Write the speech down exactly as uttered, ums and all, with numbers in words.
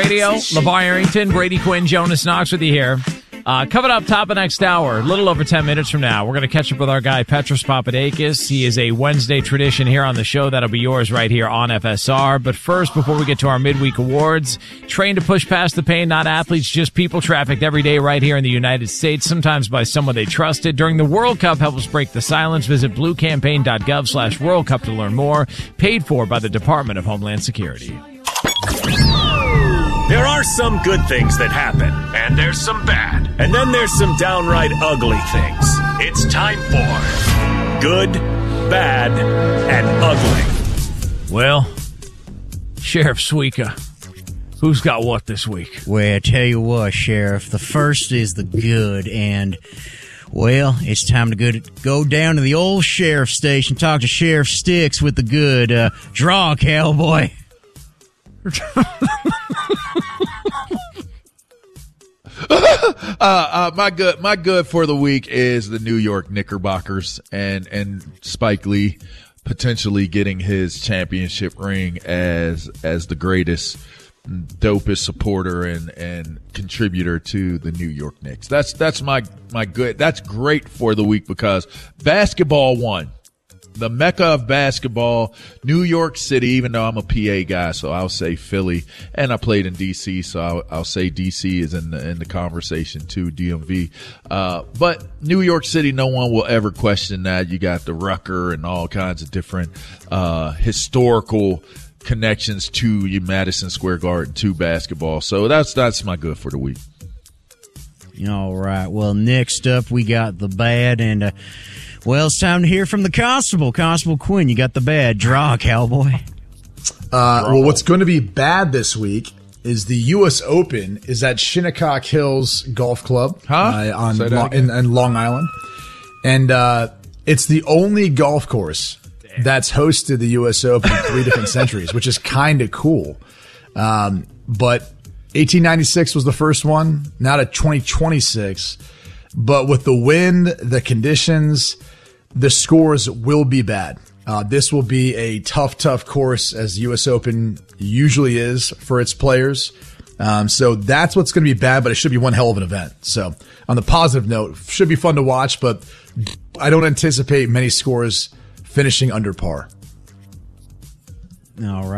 Radio, LeVar Arrington, Brady Quinn, Jonas Knox with you here. Uh, coming up top of next hour, a little over ten minutes from now, we're going to catch up with our guy, Petros Papadakis. He is a Wednesday tradition here on the show. That'll be yours right here on F S R. But first, before we get to our midweek awards, trained to push past the pain, not athletes, just people trafficked every day right here in the United States, sometimes by someone they trusted. During the World Cup, help us break the silence. Visit bluecampaign.gov slash World Cup to learn more. Paid for by the Department of Homeland Security. There are some good things that happen, and there's some bad, and then there's some downright ugly things. It's time for Good, Bad, and Ugly. Well, Sheriff Suika, who's got what this week? Well, I tell you what, Sheriff, the first is the good, and, well, it's time to go, go down to the old sheriff station, talk to Sheriff Sticks with the good. Uh, draw, cowboy. uh, uh, my good, my good for the week is the New York Knickerbockers and and Spike Lee potentially getting his championship ring as as the greatest, dopest supporter and and contributor to the New York Knicks. That's that's my my good. That's great for the week because basketball won. The mecca of basketball, New York City, even though I'm a P A guy, so I'll say Philly. And I played in D C, so I'll, I'll say D C is in the, in the conversation too, D M V. Uh, but New York City, no one will ever question that. You got the Rucker and all kinds of different uh, historical connections to you, Madison Square Garden, to basketball. So that's that's my good for the week. All right. Well, next up, we got the bad, and uh, well, it's time to hear from the constable. Constable Quinn, you got the bad. Draw, cowboy. Uh, well, what's going to be bad this week is the U S Open is at Shinnecock Hills Golf Club huh? uh, on Lo- in, in Long Island, and uh, it's the only golf course that's hosted the U S Open in three different centuries, which is kind of cool. Um, but eighteen ninety-six was the first one, now to twenty twenty-six. But with the wind, the conditions, the scores will be bad. Uh, this will be a tough, tough course, as the U S Open usually is for its players. Um, so that's what's going to be bad, but it should be one hell of an event. So on the positive note, should be fun to watch, but I don't anticipate many scores finishing under par. All right.